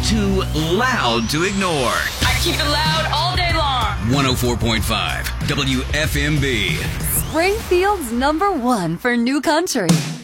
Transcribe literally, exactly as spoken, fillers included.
too loud to ignore. I keep it loud all day long. one oh four point five W F M B. Springfield's number one for new country.